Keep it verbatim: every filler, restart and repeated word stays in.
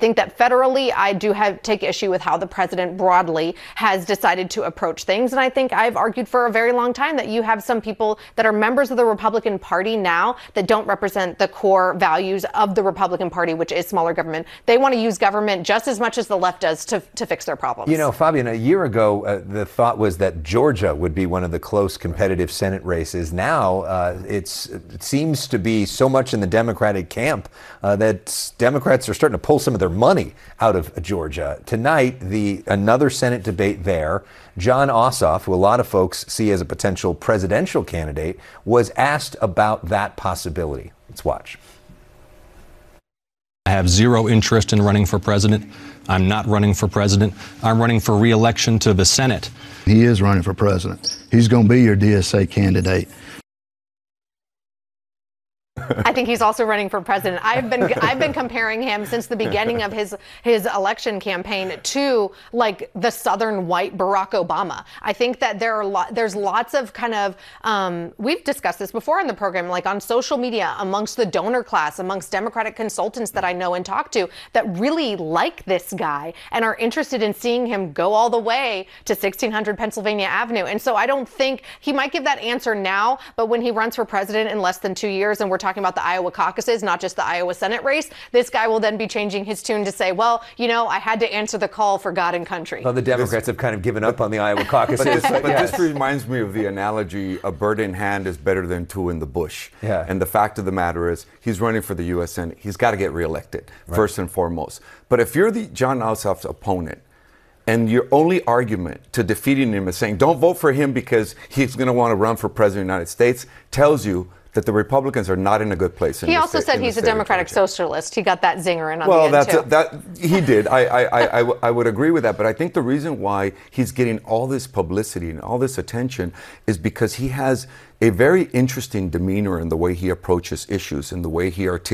think that federally, I do have take issue with how the president broadly has decided to approach things. And I think I've argued for a very long time that you have some people that are members of the Republican Party now that don't represent the core values of the Republican Party, which is smaller government. They want to use government just as much as the left does to, to fix their problems. You know, Fabian, a year ago, uh, the thought was that Georgia would be one of the close competitive Senate races. Now, uh, it's, it seems to be so much in the Democratic camp uh, that Democrats are starting to pull some of their money out of Georgia. Tonight, the another Senate debate there. Jon Ossoff, who a lot of folks see as a potential presidential candidate, was asked about that possibility. Let's watch. I have zero interest in running for president. I'm not running for president. I'm running for re-election to the Senate. He is running for president. He's going to be your D S A candidate. I think he's also running for president. I've been I've been comparing him since the beginning of his his election campaign to like the Southern white Barack Obama. I think that there are lo- there's lots of kind of um, we've discussed this before in the program, like on social media amongst the donor class, amongst Democratic consultants that I know and talk to that really like this guy and are interested in seeing him go all the way to sixteen hundred Pennsylvania Avenue. And so I don't think he might give that answer now, but when he runs for president in less than two years and we're talking about the Iowa caucuses, not just the Iowa Senate race, this guy will then be changing his tune to say, well, you know, I had to answer the call for God and country. Well, the Democrats have kind of given up on the Iowa caucuses. But, this, but yes. this reminds me of the analogy, a bird in hand is better than two in the bush. Yeah. And the fact of the matter is, he's running for the U S Senate. He's got to get reelected, right. first and foremost. But if you're the Jon Ossoff's opponent, and your only argument to defeating him is saying, don't vote for him because he's going to want to run for president of the United States, tells you that the Republicans are not in a good place. In he the also state, said he's a Democratic socialist. He got that zinger in on well, the end, that's too. A, that he did. I, I, I, I, I would agree with that. But I think the reason why he's getting all this publicity and all this attention is because he has a very interesting demeanor in the way he approaches issues and the way he articulates